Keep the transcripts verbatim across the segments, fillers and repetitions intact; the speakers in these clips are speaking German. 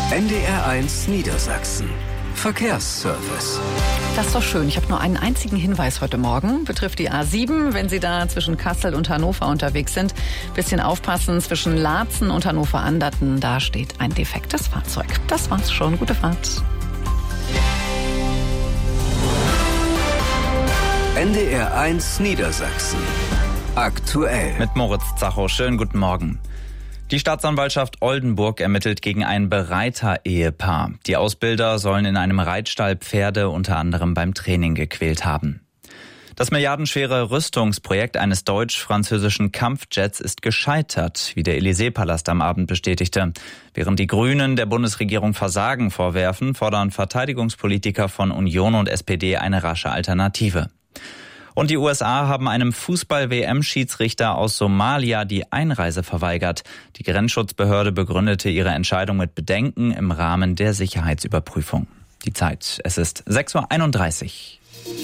N D R eins Niedersachsen. Verkehrsservice. Das ist doch schön. Ich habe nur einen einzigen Hinweis heute Morgen. Betrifft die A sieben. Wenn Sie da zwischen Kassel und Hannover unterwegs sind, bisschen aufpassen. Zwischen Laatzen und Hannover-Anderten, da steht ein defektes Fahrzeug. Das war's schon. Gute Fahrt. N D R eins Niedersachsen. Aktuell. Mit Moritz Zacho. Schönen guten Morgen. Die Staatsanwaltschaft Oldenburg ermittelt gegen ein Bereiter-Ehepaar. Die Ausbilder sollen in einem Reitstall Pferde unter anderem beim Training gequält haben. Das milliardenschwere Rüstungsprojekt eines deutsch-französischen Kampfjets ist gescheitert, wie der Élysée-Palast am Abend bestätigte. Während die Grünen der Bundesregierung Versagen vorwerfen, fordern Verteidigungspolitiker von Union und S P D eine rasche Alternative. Und die U S A haben einem Fußball-W M-Schiedsrichter aus Somalia die Einreise verweigert. Die Grenzschutzbehörde begründete ihre Entscheidung mit Bedenken im Rahmen der Sicherheitsüberprüfung. Die Zeit, es ist sechs Uhr einunddreißig.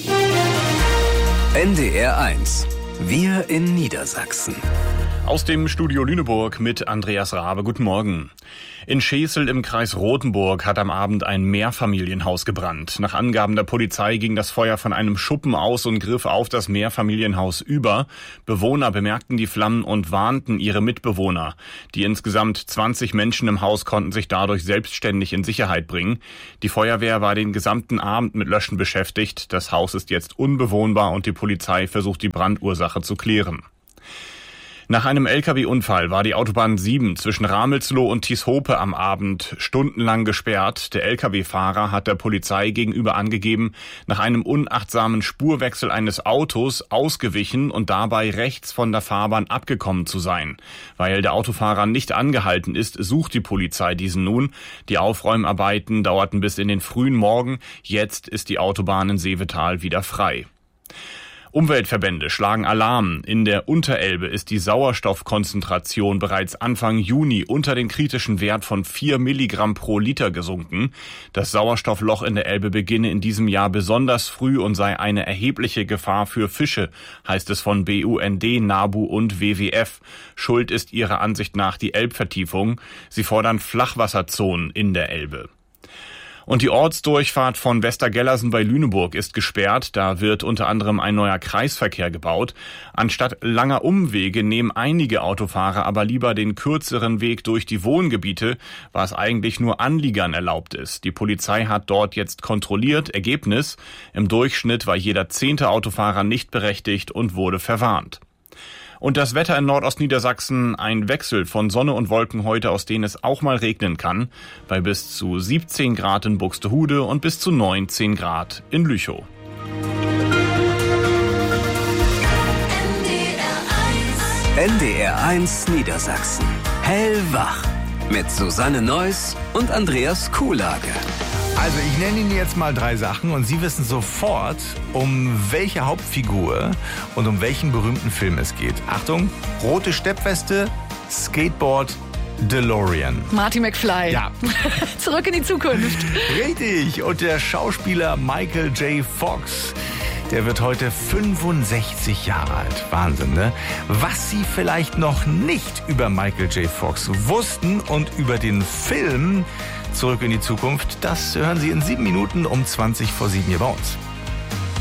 N D R eins. Wir in Niedersachsen. Aus dem Studio Lüneburg mit Andreas Rabe. Guten Morgen. In Schesel im Kreis Rothenburg hat am Abend ein Mehrfamilienhaus gebrannt. Nach Angaben der Polizei ging das Feuer von einem Schuppen aus und griff auf das Mehrfamilienhaus über. Bewohner bemerkten die Flammen und warnten ihre Mitbewohner. Die insgesamt zwanzig Menschen im Haus konnten sich dadurch selbstständig in Sicherheit bringen. Die Feuerwehr war den gesamten Abend mit Löschen beschäftigt. Das Haus ist jetzt unbewohnbar und die Polizei versucht, die Brandursache zu klären. Nach einem L K W-Unfall war die Autobahn sieben zwischen Ramelsloh und Tieshope am Abend stundenlang gesperrt. Der L K W-Fahrer hat der Polizei gegenüber angegeben, nach einem unachtsamen Spurwechsel eines Autos ausgewichen und dabei rechts von der Fahrbahn abgekommen zu sein. Weil der Autofahrer nicht angehalten ist, sucht die Polizei diesen nun. Die Aufräumarbeiten dauerten bis in den frühen Morgen. Jetzt ist die Autobahn in Seevetal wieder frei. Umweltverbände schlagen Alarm. In der Unterelbe ist die Sauerstoffkonzentration bereits Anfang Juni unter den kritischen Wert von vier Milligramm pro Liter gesunken. Das Sauerstoffloch in der Elbe beginne in diesem Jahr besonders früh und sei eine erhebliche Gefahr für Fische, heißt es von B U N D, NABU und W W F. Schuld ist ihrer Ansicht nach die Elbvertiefung. Sie fordern Flachwasserzonen in der Elbe. Und die Ortsdurchfahrt von Westergellersen bei Lüneburg ist gesperrt. Da wird unter anderem ein neuer Kreisverkehr gebaut. Anstatt langer Umwege nehmen einige Autofahrer aber lieber den kürzeren Weg durch die Wohngebiete, was eigentlich nur Anliegern erlaubt ist. Die Polizei hat dort jetzt kontrolliert. Ergebnis: Im Durchschnitt war jeder zehnte Autofahrer nicht berechtigt und wurde verwarnt. Und das Wetter in Nordostniedersachsen, ein Wechsel von Sonne und Wolken heute, aus denen es auch mal regnen kann, bei bis zu siebzehn Grad in Buxtehude und bis zu neunzehn Grad in Lüchow. N D R eins Niedersachsen. Hellwach. Mit Susanne Neuss und Andreas Kuhlage. Also ich nenne Ihnen jetzt mal drei Sachen und Sie wissen sofort, um welche Hauptfigur und um welchen berühmten Film es geht. Achtung, rote Steppweste, Skateboard, DeLorean. Marty McFly. Ja. Zurück in die Zukunft. Richtig. Und der Schauspieler Michael J. Fox, der wird heute fünfundsechzig Jahre alt. Wahnsinn, ne? Was Sie vielleicht noch nicht über Michael J. Fox wussten und über den Film Zurück in die Zukunft, das hören Sie in sieben Minuten um zwanzig vor sieben hier bei uns.